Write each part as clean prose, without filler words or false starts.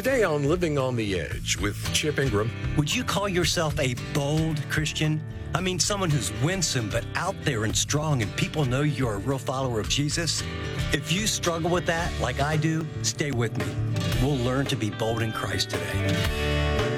Today on Living on the Edge with Chip Ingram. Would you call yourself a bold Christian? I mean, someone who's winsome but out there and strong and people know you're a real follower of Jesus? If you struggle with that like I do, stay with me. We'll learn to be bold in Christ today.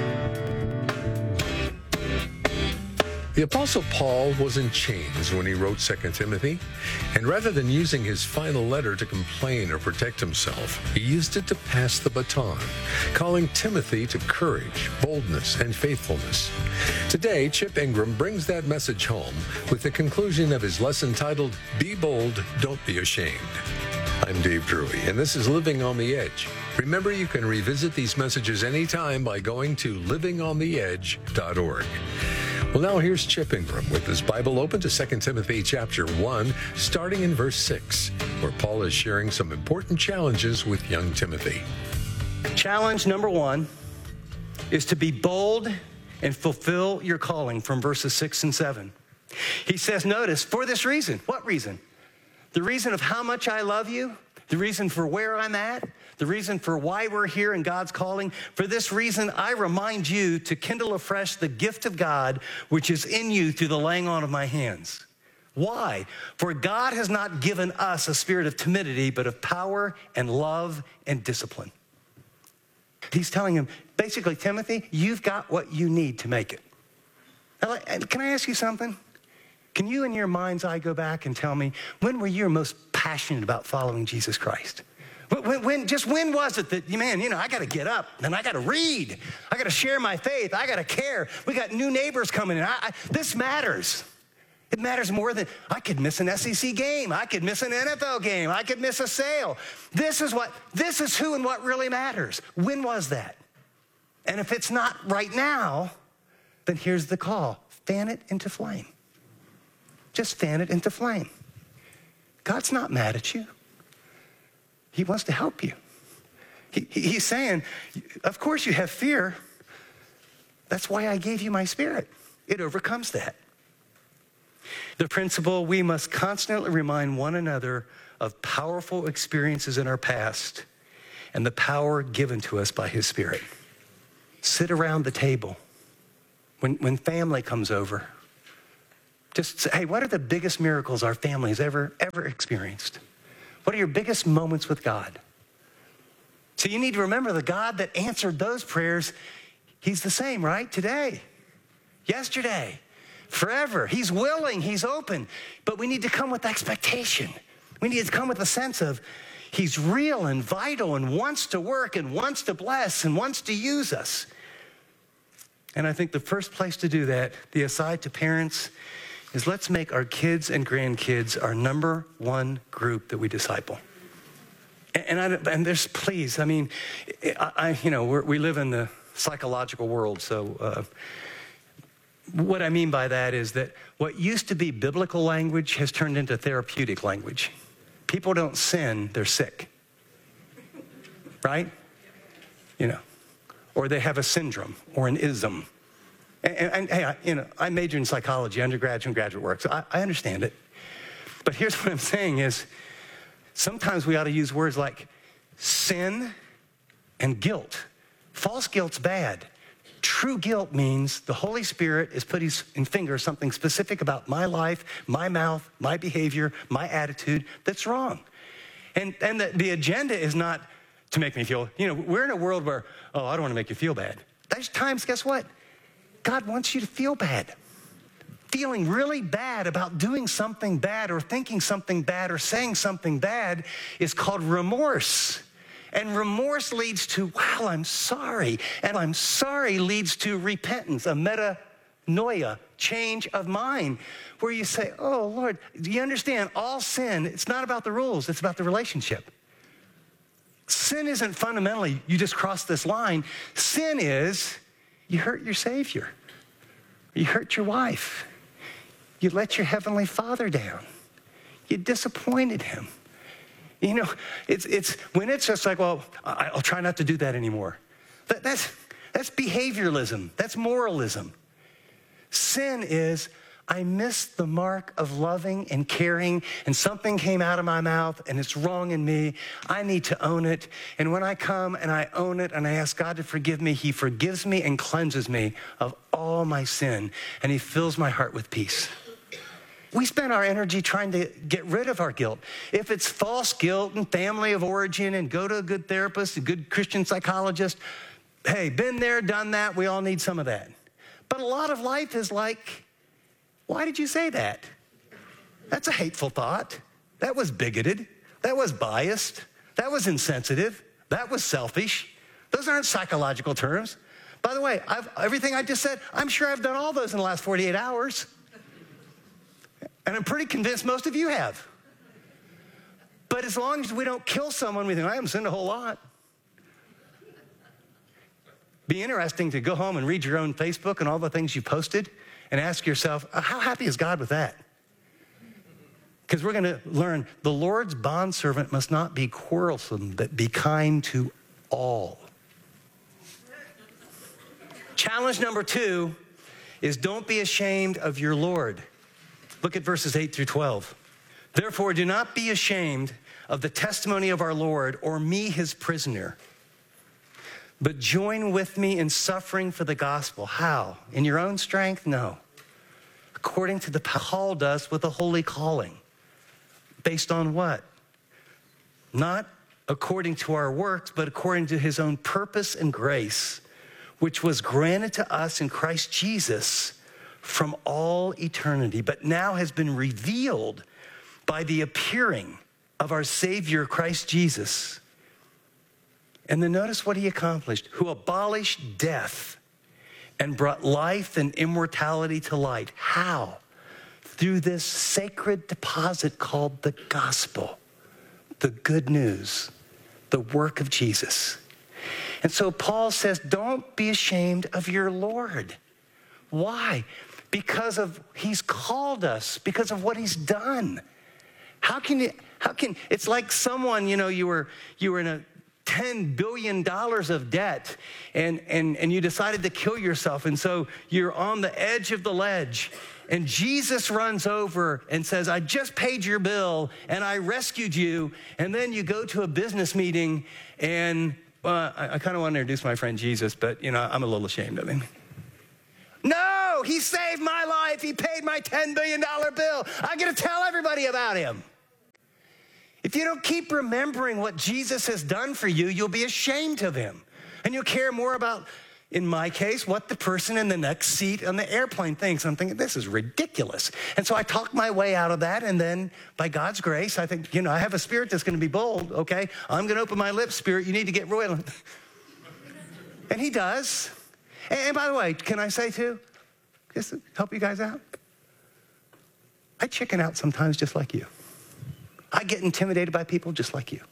The Apostle Paul was in chains when he wrote 2 Timothy, and rather than using his final letter to complain or protect himself, he used it to pass the baton, calling Timothy to courage, boldness, and faithfulness. Today, Chip Ingram brings that message home with the conclusion of his lesson titled, Be Bold, Don't Be Ashamed. I'm Dave Drury, and this is Living on the Edge. Remember, you can revisit these messages anytime by going to livingontheedge.org. Well, now here's Chip Ingram with his Bible open to 2 Timothy chapter 1, starting in verse 6, where Paul is sharing some important challenges with young Timothy. Challenge number 1 is to be bold and fulfill your calling from verses 6 and 7. He says, notice, for this reason. What reason? The reason of how much I love you, the reason for where I'm at, the reason for why we're here in God's calling. For this reason, I remind you to kindle afresh the gift of God, which is in you through the laying on of my hands. Why? For God has not given us a spirit of timidity, but of power and love and discipline. He's telling him, basically, Timothy, you've got what you need to make it. Now, can I ask you something? Can you in your mind's eye go back and tell me, when were you most passionate about following Jesus Christ? When was it that, man, I got to get up and I got to read. I got to share my faith. I got to care. We got new neighbors coming in. This matters. It matters more than I could miss an SEC game. I could miss an NFL game. I could miss a sale. This is who and what really matters. When was that? And if it's not right now, then here's the call. Fan it into flame. Just fan it into flame. God's not mad at you. He wants to help you. He's saying, of course you have fear. That's why I gave you my spirit. It overcomes that. The principle, we must constantly remind one another of powerful experiences in our past and the power given to us by his spirit. Sit around the table. When family comes over, just say, hey, what are the biggest miracles our family has ever experienced? What are your biggest moments with God? So you need to remember the God that answered those prayers, he's the same, right? Today, yesterday, forever. He's willing, he's open. But we need to come with expectation. We need to come with a sense of he's real and vital and wants to work and wants to bless and wants to use us. And I think the first place to do that, the aside to parents, is let's make our kids and grandkids our number one group that we disciple. And there's, please, I mean, we live in the psychological world, so what I mean by that is that what used to be biblical language has turned into therapeutic language. People don't sin, they're sick, right? Or they have a syndrome or an ism. And hey, I majored in psychology, undergraduate and graduate work, so I understand it. But here's what I'm saying is, sometimes we ought to use words like sin and guilt. False guilt's bad. True guilt means the Holy Spirit is putting his finger something specific about my life, my mouth, my behavior, my attitude that's wrong. And the agenda is not to make me feel, we're in a world where, I don't want to make you feel bad. There's times, guess what? God wants you to feel bad. Feeling really bad about doing something bad or thinking something bad or saying something bad is called remorse. And remorse leads to, wow, I'm sorry. And I'm sorry leads to repentance, a metanoia, change of mind, where you say, oh, Lord, do you understand? All sin, it's not about the rules, it's about the relationship. Sin isn't fundamentally, you just cross this line. Sin is, you hurt your Savior. You hurt your wife. You let your Heavenly Father down. You disappointed him. It's when it's just like, well, I'll try not to do that anymore. That's behavioralism. That's moralism. Sin is, I missed the mark of loving and caring, and something came out of my mouth and it's wrong in me. I need to own it. And when I come and I own it and I ask God to forgive me, he forgives me and cleanses me of all my sin, and he fills my heart with peace. We spend our energy trying to get rid of our guilt. If it's false guilt and family of origin and go to a good therapist, a good Christian psychologist, hey, been there, done that. We all need some of that. But a lot of life is like, why did you say that? That's a hateful thought. That was bigoted. That was biased. That was insensitive. That was selfish. Those aren't psychological terms. By the way, everything I just said, I'm sure I've done all those in the last 48 hours. And I'm pretty convinced most of you have. But as long as we don't kill someone, we think, I haven't sinned a whole lot. Be interesting to go home and read your own Facebook and all the things you posted and ask yourself, how happy is God with that? Because we're going to learn the Lord's bondservant must not be quarrelsome, but be kind to all. Challenge number 2 is don't be ashamed of your Lord. Look at verses 8 through 12. Therefore, do not be ashamed of the testimony of our Lord or me, his prisoner, but join with me in suffering for the gospel. How? In your own strength? No. According to the called us with a holy calling. Based on what? Not according to our works, but according to his own purpose and grace, which was granted to us in Christ Jesus from all eternity, but now has been revealed by the appearing of our Savior, Christ Jesus. And then notice what he accomplished, who abolished death and brought life and immortality to light. How? Through this sacred deposit called the gospel, the good news, the work of Jesus. And so Paul says, don't be ashamed of your Lord. Why? Because of he's called us, because of what he's done. It's like someone, you were in a $10 billion of debt and you decided to kill yourself. And so you're on the edge of the ledge and Jesus runs over and says, I just paid your bill and I rescued you. And then you go to a business meeting and I kind of want to introduce my friend Jesus, but I'm a little ashamed of him. No, he saved my life. He paid my $10 billion bill. I got to tell everybody about him. If you don't keep remembering what Jesus has done for you, you'll be ashamed of him. And you'll care more about, in my case, what the person in the next seat on the airplane thinks. I'm thinking, this is ridiculous. And so I talk my way out of that. And then by God's grace, I think, I have a spirit that's going to be bold. Okay, I'm going to open my lips, Spirit. You need to get royal. And he does. And by the way, can I say too, just to help you guys out? I chicken out sometimes just like you. I get intimidated by people just like you.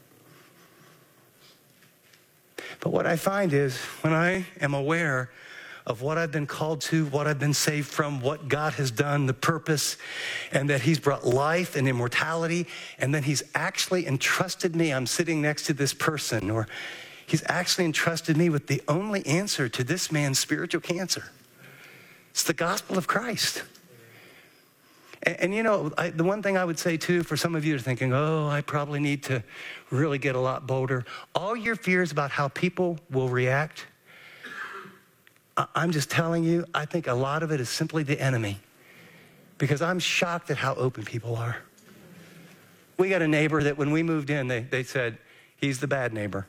But what I find is when I am aware of what I've been called to, what I've been saved from, what God has done, the purpose, and that he's brought life and immortality, and then he's actually entrusted me, I'm sitting next to this person, or he's actually entrusted me with the only answer to this man's spiritual cancer. It's the gospel of Christ. And the one thing I would say too, for some of you are thinking, I probably need to really get a lot bolder. All your fears about how people will react, I'm just telling you, I think a lot of it is simply the enemy. Because I'm shocked at how open people are. We got a neighbor that when we moved in, they said, he's the bad neighbor.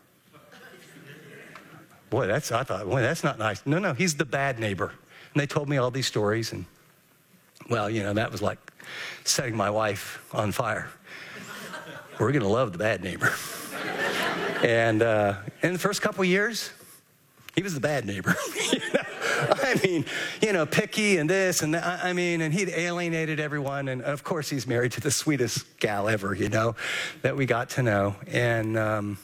I thought, that's not nice. No, he's the bad neighbor. And they told me all these stories and well, that was like setting my wife on fire. We're going to love the bad neighbor. And in the first couple of years, he was the bad neighbor. Picky and this and that. And he'd alienated everyone. And of course, he's married to the sweetest gal ever, that we got to know. And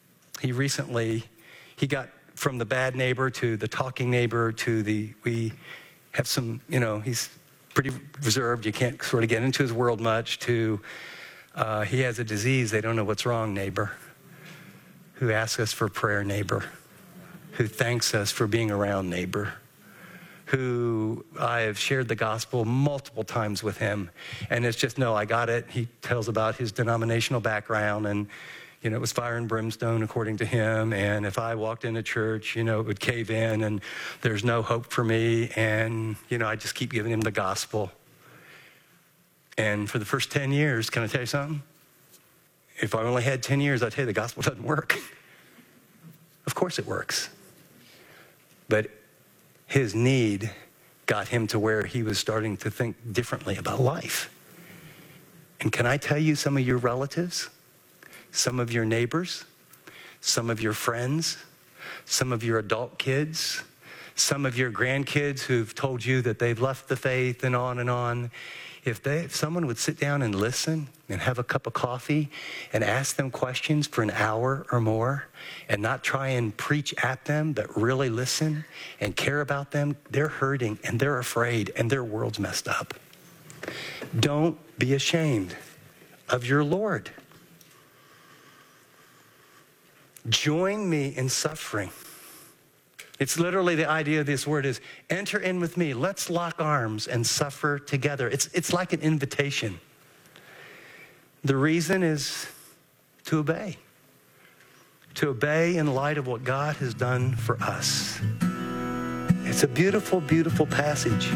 he got from the bad neighbor to the talking neighbor to we have some, he's pretty reserved. You can't sort of get into his world much to he has a disease. They don't know what's wrong, neighbor. Who asks us for prayer, neighbor. Who thanks us for being around, neighbor. who I have shared the gospel multiple times with him. And it's just, no, I got it. He tells about his denominational background, and, you know, it was fire and brimstone according to him. And if I walked into church, you know, it would cave in and there's no hope for me. And, you know, I just keep giving him the gospel. And for the first 10 years, can I tell you something? If I only had 10 years, I'd tell you the gospel doesn't work. Of course it works. But his need got him to where he was starting to think differently about life. And can I tell you, some of your relatives, some of your neighbors, some of your friends, some of your adult kids, some of your grandkids who've told you that they've left the faith and on, if someone would sit down and listen and have a cup of coffee and ask them questions for an hour or more and not try and preach at them, but really listen and care about them, they're hurting and they're afraid and their world's messed up. Don't be ashamed of your Lord. Join me in suffering. It's literally the idea of this word is enter in with me. Let's lock arms and suffer together. It's like an invitation. The reason is to obey. To obey in light of what God has done for us. It's a beautiful, beautiful passage.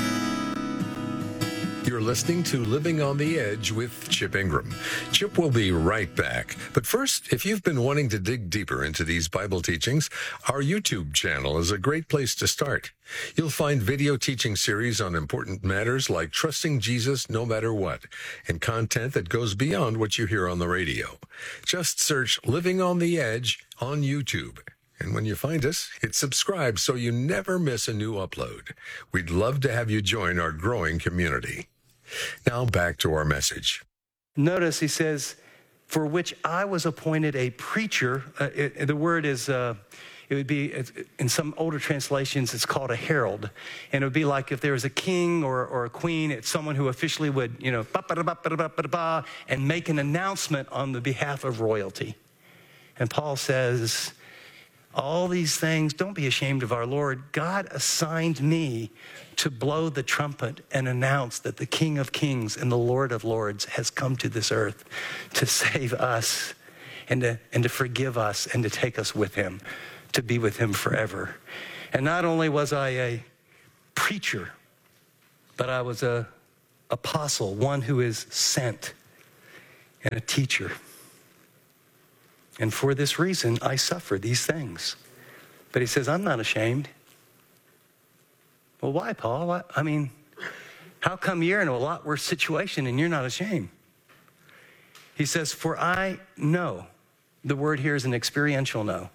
You're listening to Living on the Edge with Chip Ingram. Chip will be right back. But first, if you've been wanting to dig deeper into these Bible teachings, our YouTube channel is a great place to start. You'll find video teaching series on important matters like trusting Jesus no matter what, and content that goes beyond what you hear on the radio. Just search Living on the Edge on YouTube. And when you find us, hit subscribe so you never miss a new upload. We'd love to have you join our growing community. Now back to our message. Notice he says, for which I was appointed a preacher. The word is, it would be, in some older translations, it's called a herald. And it would be like if there was a king or a queen, it's someone who officially would, you know, and make an announcement on the behalf of royalty. And Paul says, all these things, don't be ashamed of our Lord. God assigned me to blow the trumpet and announce that the King of Kings and the Lord of Lords has come to this earth to save us and to forgive us and to take us with him, to be with him forever. And not only was I a preacher, but I was an apostle, one who is sent, and a teacher. And for this reason, I suffer these things. But he says, I'm not ashamed. Well, why, Paul? I mean, how come you're in a lot worse situation and you're not ashamed? He says, for I know. The word here is an experiential know.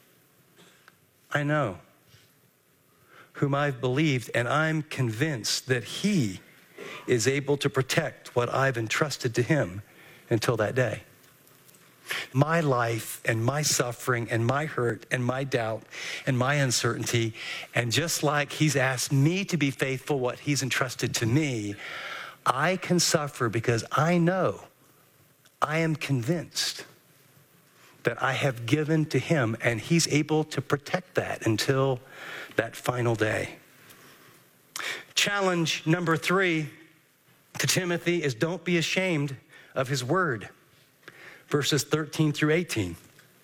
I know whom I've believed, and I'm convinced that he is able to protect what I've entrusted to him until that day. My life and my suffering and my hurt and my doubt and my uncertainty, and just like he's asked me to be faithful what he's entrusted to me, I can suffer because I know, I am convinced that I have given to him, and he's able to protect that until that final day. Challenge number 3 to Timothy is don't be ashamed of his word. Verses 13 through 18.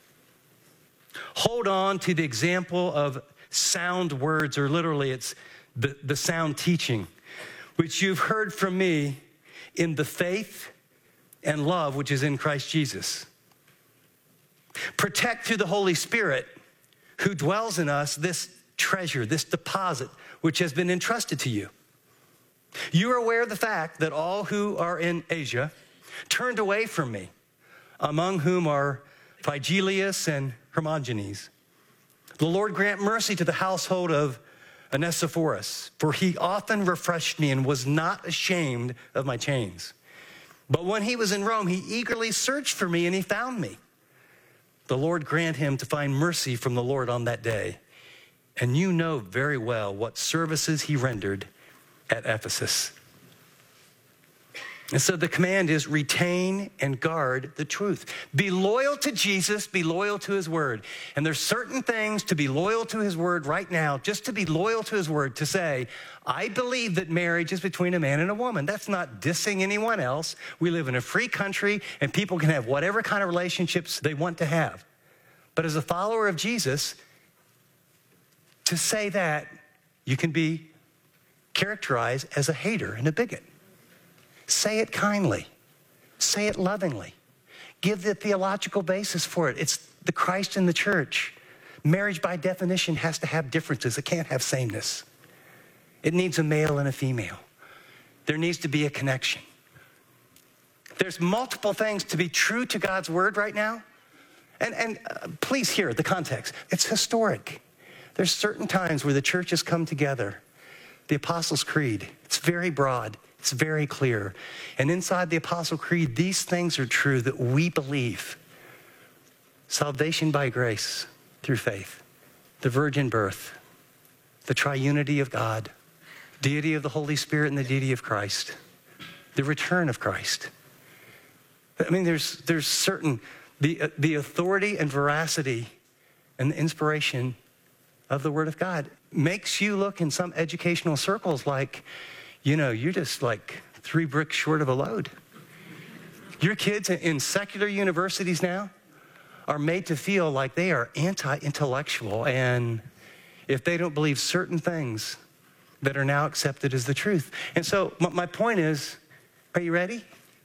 Hold on to the example of sound words, or literally it's the sound teaching, which you've heard from me in the faith and love which is in Christ Jesus. Protect through the Holy Spirit who dwells in us this treasure, this deposit, which has been entrusted to you. You are aware of the fact that all who are in Asia turned away from me, among whom are Phygelius and Hermogenes. The Lord grant mercy to the household of Onesiphorus, for he often refreshed me and was not ashamed of my chains. But when he was in Rome, he eagerly searched for me and he found me. The Lord grant him to find mercy from the Lord on that day. And you know very well what services he rendered at Ephesus. And so the command is retain and guard the truth. Be loyal to Jesus, be loyal to his word. And there's certain things to be loyal to his word right now, just to be loyal to his word, to say, I believe that marriage is between a man and a woman. That's not dissing anyone else. We live in a free country and people can have whatever kind of relationships they want to have. But as a follower of Jesus, to say that, you can be characterized as a hater and a bigot. Say it kindly. Say it lovingly. Give the theological basis for it. It's the Christ in the church. Marriage, by definition, has to have differences. It can't have sameness. It needs a male and a female. There needs to be a connection. There's multiple things to be true to God's word right now. And please hear the context. It's historic. There's certain times where the church has come together. The Apostles' Creed, it's very broad. It's very clear. And inside the Apostle Creed, these things are true that we believe. Salvation by grace through faith, the virgin birth, the triunity of God, deity of the Holy Spirit and the deity of Christ, the return of Christ. I mean, there's certain, the authority and veracity and the inspiration of the Word of God makes you look in some educational circles like, you're just like 3 bricks short of a load. Your kids in secular universities now are made to feel like they are anti-intellectual, and if they don't believe certain things that are now accepted as the truth. And so my point is, are you ready?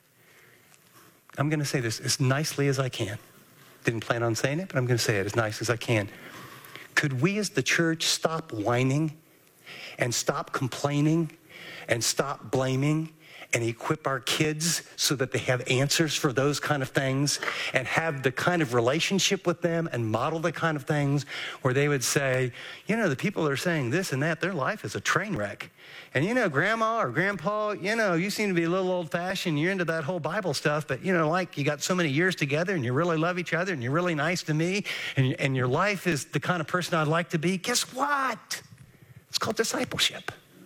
I'm going to say this as nicely as I can. Didn't plan on saying it, but I'm going to say it as nice as I can. Could we as the church stop whining and stop complaining and stop blaming and equip our kids so that they have answers for those kind of things and have the kind of relationship with them and model the kind of things where they would say, the people that are saying this and that, their life is a train wreck. And grandma or grandpa, you seem to be a little old-fashioned. You're into that whole Bible stuff, but like you got so many years together and you really love each other and you're really nice to me and your life is the kind of person I'd like to be. Guess what? It's called discipleship.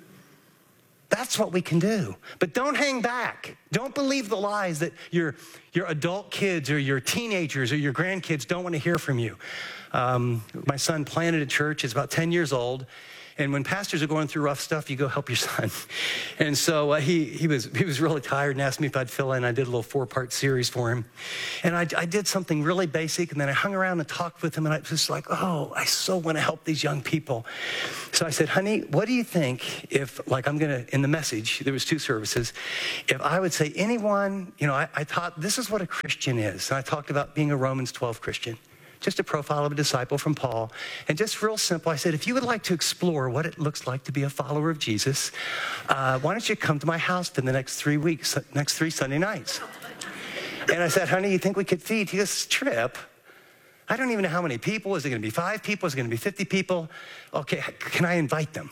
That's what we can do. But don't hang back. Don't believe the lies that your adult kids or your teenagers or your grandkids don't want to hear from you. My son planted a church. He's about 10 years old. And when pastors are going through rough stuff, you go help your son. And so he was really tired and asked me if I'd fill in. I did a little 4-part series for him. And I did something really basic, and then I hung around and talked with him, and I was just like, I so want to help these young people. So I said, honey, what do you think if, in the message, there was 2 services, if I would say anyone, I taught, this is what a Christian is. And I talked about being a Romans 12 Christian. Just a profile of a disciple from Paul. And just real simple, I said, if you would like to explore what it looks like to be a follower of Jesus, why don't you come to my house for the next 3 weeks, next 3 Sunday nights? And I said, honey, you think we could feed? He goes, Trip, I don't even know how many people. Is it going to be 5 people? Is it going to be 50 people? Okay, can I invite them?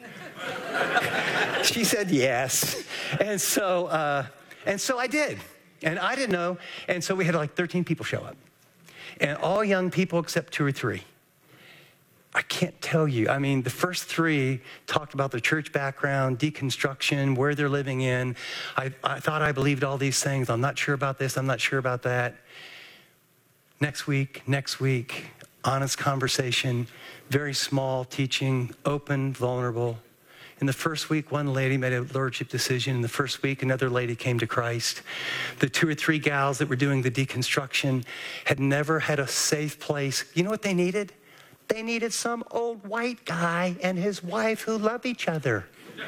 She said yes. And so I did. And I didn't know. And so we had 13 people show up. And all young people except 2 or 3. I can't tell you. I mean, the first 3 talked about their church background, deconstruction, where they're living in. I thought I believed all these things. I'm not sure about this. I'm not sure about that. Next week, honest conversation, very small teaching, open, vulnerable. In the first week, one lady made a lordship decision. In the first week, another lady came to Christ. The 2 or 3 gals that were doing the deconstruction had never had a safe place. You know what they needed? They needed some old white guy and his wife who love each other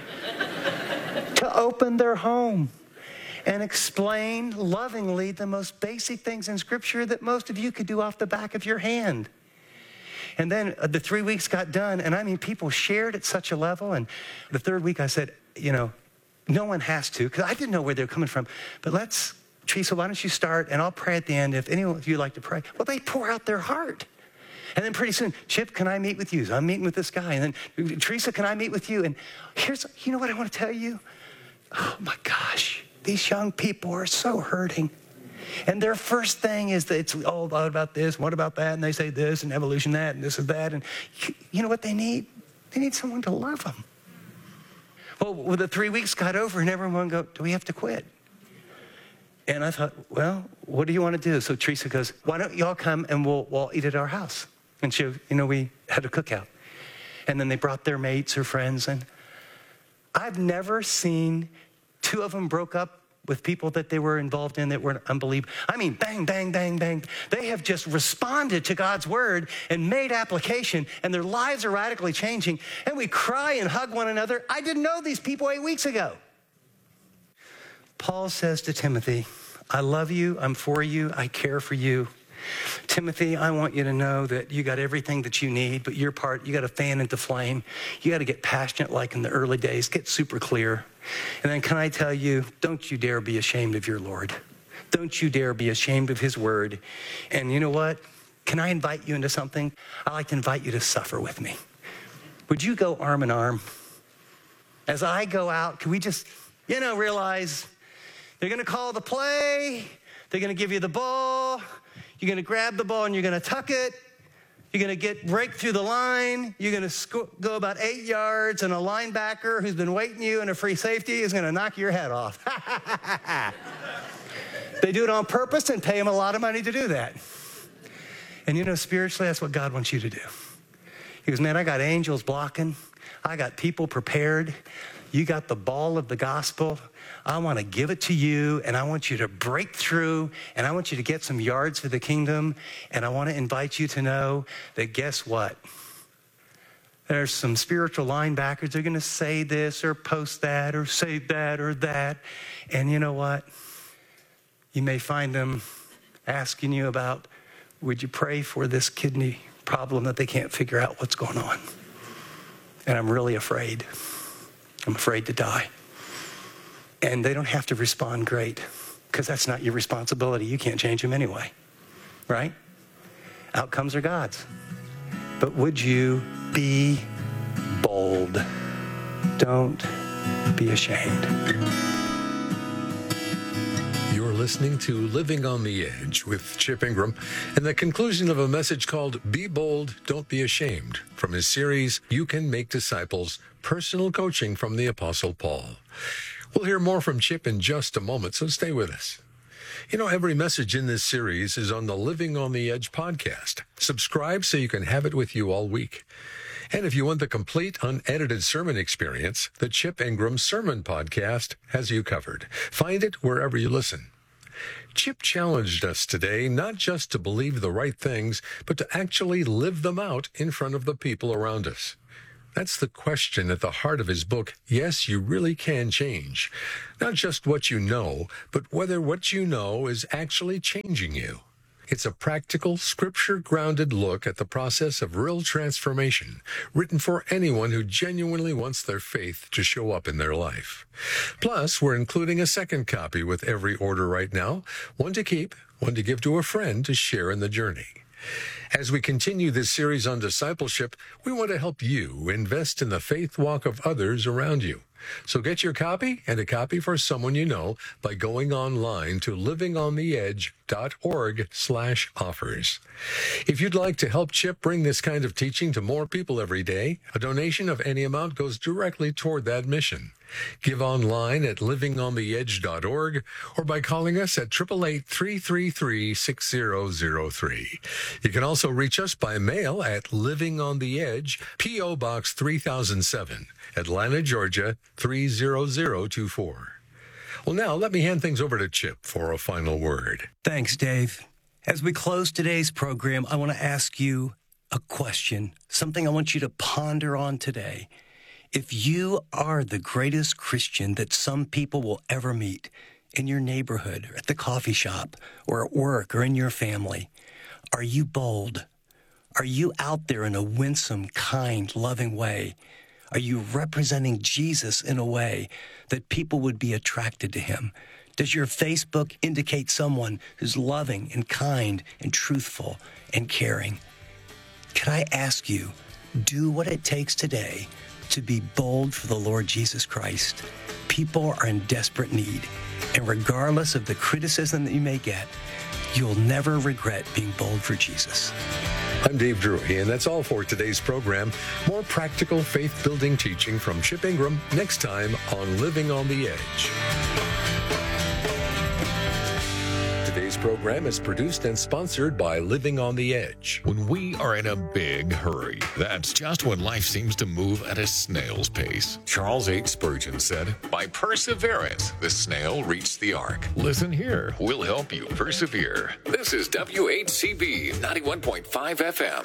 to open their home and explain lovingly the most basic things in Scripture that most of you could do off the back of your hand. And then the 3 weeks got done, and I mean, people shared at such a level. And the 3rd week I said, no one has to, because I didn't know where they were coming from. But Teresa, why don't you start, and I'll pray at the end if anyone of you like to pray. Well, they pour out their heart. And then pretty soon, Chip, can I meet with you? So I'm meeting with this guy. And then, Teresa, can I meet with you? And you know what I want to tell you? Oh my gosh, these young people are so hurting. And their first thing is that it's all about this, what about that? And they say this, and evolution that, and this is that. And you know what they need? They need someone to love them. Well, the 3 weeks got over, and everyone go, do we have to quit? And I thought, well, what do you want to do? So Teresa goes, why don't y'all come and we'll eat at our house? And she, we had a cookout. And then they brought their mates or friends. And I've never seen two of them broke up with people that they were involved in that were unbelievable. I mean, bang, bang, bang, bang. They have just responded to God's word and made application, and their lives are radically changing. And we cry and hug one another. I didn't know these people 8 weeks ago. Paul says to Timothy, I love you, I'm for you, I care for you. Timothy, I want you to know that you got everything that you need, but your part, you got to fan into flame. You got to get passionate like in the early days, get super clear. And then can I tell you, don't you dare be ashamed of your Lord. Don't you dare be ashamed of his word. And you know what? Can I invite you into something? I'd like to invite you to suffer with me. Would you go arm in arm? As I go out, can we just, realize they're going to call the play. They're going to give you the ball. You're going to grab the ball and you're going to tuck it. You're going to break through the line. You're going to go about 8 yards, and a linebacker who's been waiting you in a free safety is going to knock your head off. They do it on purpose and pay him a lot of money to do that. And spiritually, that's what God wants you to do. He goes, man, I got angels blocking. I got people prepared. You got the ball of the gospel. I want to give it to you, and I want you to break through, and I want you to get some yards for the kingdom, and I want to invite you to know that guess what? There's some spiritual linebackers. They're going to say this or post that or say that or that, and you know what? You may find them asking you about, would you pray for this kidney problem that they can't figure out what's going on? And I'm really afraid. I'm afraid to die. And they don't have to respond great, because that's not your responsibility. You can't change them anyway, right? Outcomes are God's. But would you be bold? Don't be ashamed. You're listening to Living on the Edge with Chip Ingram, and the conclusion of a message called Be Bold, Don't Be Ashamed, from his series, You Can Make Disciples, Personal Coaching from the Apostle Paul. We'll hear more from Chip in just a moment, so stay with us. Every message in this series is on the Living on the Edge podcast. Subscribe so you can have it with you all week. And if you want the complete unedited sermon experience, the Chip Ingram Sermon Podcast has you covered. Find it wherever you listen. Chip challenged us today not just to believe the right things, but to actually live them out in front of the people around us. That's the question at the heart of his book, Yes, You Really Can Change. Not just what you know, but whether what you know is actually changing you. It's a practical, scripture-grounded look at the process of real transformation, written for anyone who genuinely wants their faith to show up in their life. Plus, we're including a second copy with every order right now, one to keep, one to give to a friend to share in the journey. As we continue this series on discipleship, we want to help you invest in the faith walk of others around you. So get your copy and a copy for someone you know by going online to livingontheedge.org/offers. If you'd like to help Chip bring this kind of teaching to more people every day, a donation of any amount goes directly toward that mission. Give online at livingontheedge.org or by calling us at 888-333-6003. You can also reach us by mail at Living on the Edge, P.O. Box 3007, Atlanta, Georgia 30024. Well, now let me hand things over to Chip for a final word. Thanks, Dave. As we close today's program, I want to ask you a question, something I want you to ponder on today. If you are the greatest Christian that some people will ever meet in your neighborhood, or at the coffee shop, or at work, or in your family, are you bold? Are you out there in a winsome, kind, loving way? Are you representing Jesus in a way that people would be attracted to him? Does your Facebook indicate someone who's loving and kind and truthful and caring? Can I ask you, do what it takes today to be bold for the Lord Jesus Christ. People are in desperate need, and regardless of the criticism that you may get, you'll never regret being bold for Jesus. I'm Dave Drury, and that's all for today's program. More practical faith-building teaching from Chip Ingram next time on Living on the Edge. program is produced and sponsored by Living on the Edge. When we are in a big hurry, that's just when life seems to move at a snail's pace. Charles H. Spurgeon said, "By perseverance, the snail reached the ark." Listen here. We'll help you persevere. This is WHCB 91.5 FM.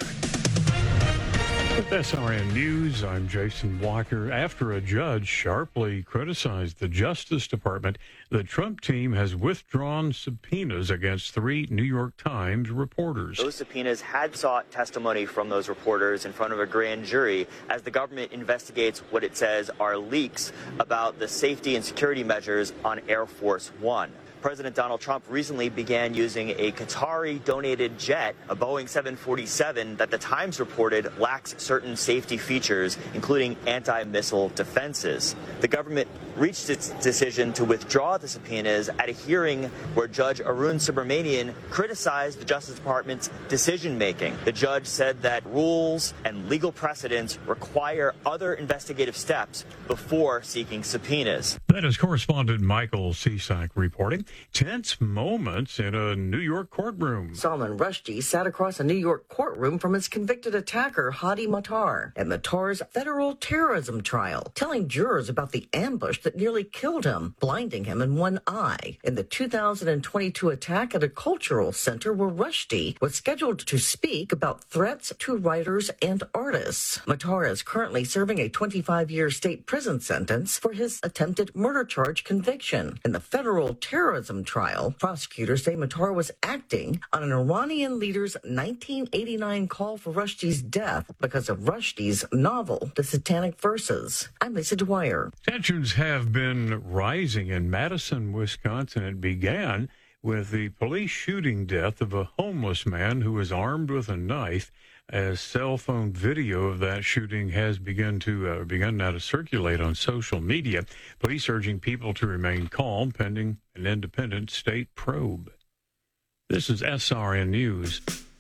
With SRN News, I'm Jason Walker. After a judge sharply criticized the Justice Department, the Trump team has withdrawn subpoenas against 3 New York Times reporters. Those subpoenas had sought testimony from those reporters in front of a grand jury as the government investigates what it says are leaks about the safety and security measures on Air Force One. President Donald Trump recently began using a Qatari-donated jet, a Boeing 747, that the Times reported lacks certain safety features, including anti-missile defenses. The government reached its decision to withdraw the subpoenas at a hearing where Judge Arun Subramanian criticized the Justice Department's decision-making. The judge said that rules and legal precedents require other investigative steps before seeking subpoenas. That is correspondent Michael Cisak reporting. Tense moments in a New York courtroom. Salman Rushdie sat across a New York courtroom from his convicted attacker, Hadi Matar, at Matar's federal terrorism trial, telling jurors about the ambush that nearly killed him, blinding him in one eye, in the 2022 attack at a cultural center where Rushdie was scheduled to speak about threats to writers and artists. Matar is currently serving a 25-year state prison sentence for his attempted murder charge conviction. In the federal terrorism trial, prosecutors say Matar was acting on an Iranian leader's 1989 call for Rushdie's death because of Rushdie's novel, The Satanic Verses. I'm Lisa Dwyer. Tensions have been rising in Madison, Wisconsin. It began with the police shooting death of a homeless man who was armed with a knife, as cell phone video of that shooting has begun now to circulate on social media. Police urging people to remain calm pending an independent state probe. This is SRN News.